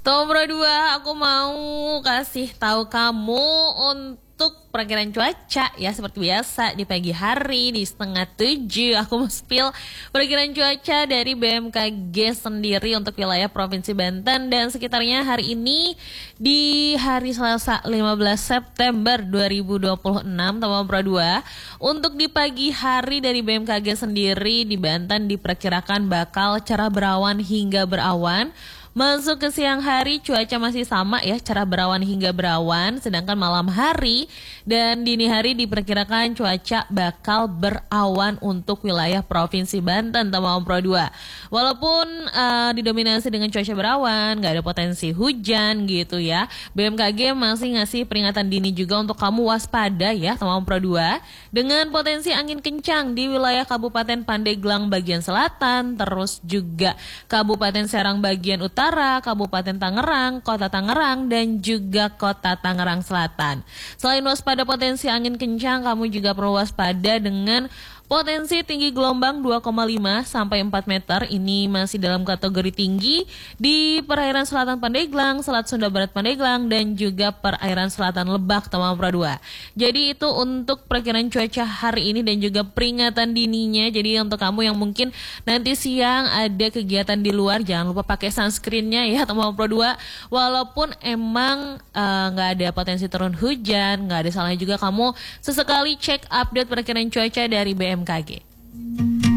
Nomor 2, aku mau kasih tahu kamu untuk perkiraan cuaca ya, seperti biasa di pagi hari di 6:30 aku mau spill perkiraan cuaca dari BMKG sendiri untuk wilayah Provinsi Banten dan sekitarnya hari ini di hari Selasa 15 September 2026 nomor 2. Untuk di pagi hari dari BMKG sendiri di Banten diperkirakan bakal cerah berawan hingga berawan. Masuk ke siang hari cuaca masih sama ya, cerah berawan hingga berawan, sedangkan malam hari dan dini hari diperkirakan cuaca bakal berawan untuk wilayah Provinsi Banten Tambahan Pro 2. Walaupun didominasi dengan cuaca berawan, gak ada potensi hujan gitu ya. BMKG masih ngasih peringatan dini juga untuk kamu waspada ya Tambahan Pro 2 dengan potensi angin kencang di wilayah Kabupaten Pandeglang bagian selatan, terus juga Kabupaten Serang bagian utara, Kabupaten Tangerang, Kota Tangerang, dan juga Kota Tangerang Selatan. Selain waspada potensi angin kencang, kamu juga perlu waspada dengan potensi tinggi gelombang 2,5 sampai 4 meter. Ini masih dalam kategori tinggi di perairan selatan Pandeglang, Selat Sunda Barat Pandeglang, dan juga perairan selatan Lebak Tamapra 2. Jadi itu untuk perkiraan cuaca hari ini dan juga peringatan dininya. Jadi untuk kamu yang mungkin nanti siang ada kegiatan di luar, jangan lupa pakai sunscreennya ya Tamapra 2. Walaupun emang nggak ada potensi turun hujan, nggak ada salahnya juga kamu sesekali cek update perkiraan cuaca dari BMKG.